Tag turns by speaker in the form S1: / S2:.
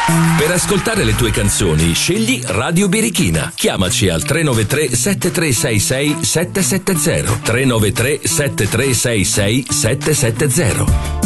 S1: Per ascoltare le tue canzoni, scegli Radio Birichina. Chiamaci al 393 7366 770. 393 7366 770.